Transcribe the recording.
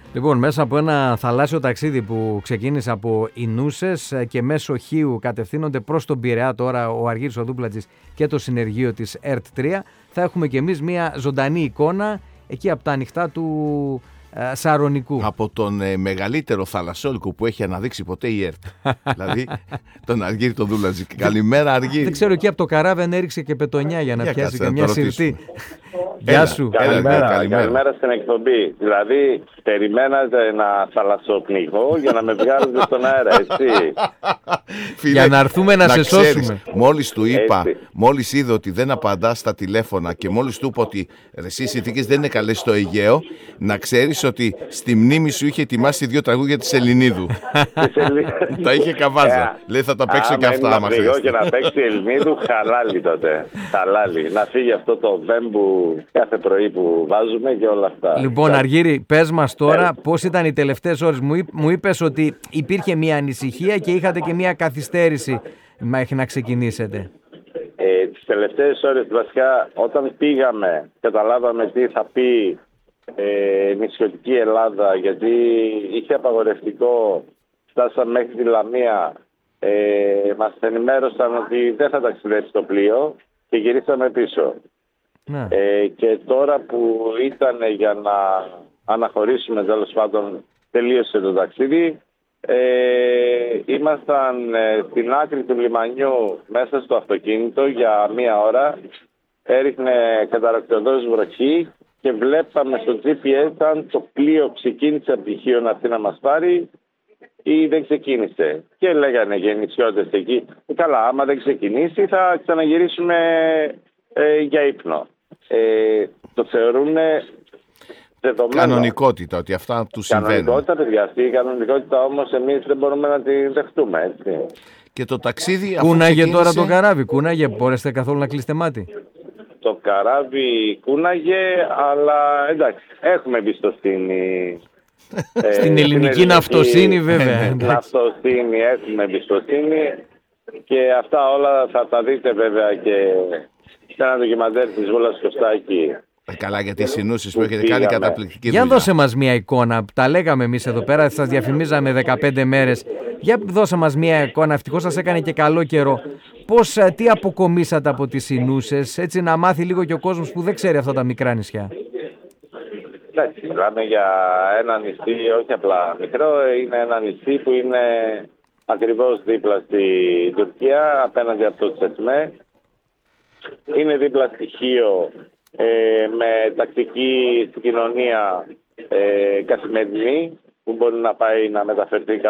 Λοιπόν, μέσα από ένα θαλάσσιο ταξίδι που ξεκίνησε από Ινούσες και μέσω Χίου κατευθύνονται προς τον Πειραιά τώρα ο Αργύρης ο Δούπλατζης και το συνεργείο της ΕΡΤ3, θα έχουμε και εμείς μια ζωντανή εικόνα εκεί από τα ανοιχτά του Σαρονικού. Από τον μεγαλύτερο θαλασσόλικο που έχει αναδείξει ποτέ η ΕΡΤ. Δηλαδή τον Αργύρη τον Δούπλατζη. Καλημέρα, Αργύρη. Δεν ξέρω, εκεί από το καράβι αν έριξε και πετονιά για να πιάσει και μια σιρτή. Γεια σου. Καλημέρα στην εκπομπή. Δηλαδή, περιμένατε να θαλασσοπνιγώ για να με βγάλετε στον αέρα, έτσι. Φίλε, για να έρθουμε να σε σώσουμε. Μόλις του είπα, μόλις είδε ότι δεν απαντά στα τηλέφωνα και μόλις του είπα ότι εσύ οι συνθήκες δεν είναι καλές στο Αιγαίο, να ξέρεις ότι στη μνήμη σου είχε ετοιμάσει 2 τραγούδια της Ελληνίδου. Τα είχε καβάζα. Λέει θα τα παίξω και αυτά άμα χρειαστεί. Και να παίξει Ελληνίδου, χαλάλι τότε. Χαλάλι. Να φύγει αυτό το βέμπου κάθε πρωί που βάζουμε και όλα αυτά. Λοιπόν, Αργύρη, πες μας τώρα πώς ήταν οι τελευταίες ώρες. Μου είπες ότι υπήρχε μια ανησυχία και είχατε και μια καθυστέρηση μέχρι να ξεκινήσετε. Τις τελευταίες ώρες, βασικά, όταν πήγαμε, καταλάβαμε τι θα πει νησιωτική Ελλάδα, γιατί είχε απαγορευτικό, φτάσαμε μέχρι τη Λαμία, μας ενημέρωσαν ότι δεν θα ταξιδέψει το πλοίο και γυρίσαμε πίσω. Ναι. Και τώρα που ήταν για να αναχωρήσουμε, τέλος πάντων τελείωσε το ταξίδι, ήμασταν στην άκρη του λιμανιού μέσα στο αυτοκίνητο για 1 ώρα, έριχνε καταρακτοδός βροχή και βλέπαμε στο GPS αν το πλοίο ξεκίνησε από τη Χίο να έρθει να μας πάρει ή δεν ξεκίνησε. Και λέγανε γεννησιώτες εκεί, καλά, άμα δεν ξεκινήσει θα ξαναγυρίσουμε για ύπνο. Το θεωρούν δεδομένο. Κανονικότητα, ότι αυτά του συμβαίνουν. Κανονικότητα, παιδιά, αυτή η κανονικότητα όμως εμείς δεν μπορούμε να τη δεχτούμε, έτσι. Και το ταξίδι κούναγε τώρα το καράβι, κούναγε, μπορέσετε καθόλου να κλείσετε μάτι? Το καράβι κούναγε, αλλά εντάξει, έχουμε εμπιστοσύνη. Στην ελληνική ναυτοσύνη, βέβαια. Ναυτοσύνη, έχουμε εμπιστοσύνη και αυτά όλα θα τα δείτε βέβαια και σε ένα ντοκιμαντέρ της Βούλας Κωστάκη. Καλά, γιατί οι συνούσεις που έχετε κάνει καταπληκτική δουλειά. Για δώσε μας μια εικόνα. Τα λέγαμε εμείς εδώ πέρα, σας διαφημίζαμε 15 μέρες. Για δώσε μας μια εικόνα. Ευτυχώς σας έκανε και καλό καιρό. Τι αποκομίσατε από τις συνούσες, έτσι να μάθει λίγο και ο κόσμος που δεν ξέρει αυτά τα μικρά νησιά. Εντάξει, μιλάμε για ένα νησί, όχι απλά μικρό, είναι ένα νησί που είναι ακριβώς δίπλα στη Τουρκία, απέναντι από το Τσεσμέ. Είναι δίπλα στη Χίο, με τακτική συγκοινωνία καθημερινή που μπορεί να πάει να μεταφερθεί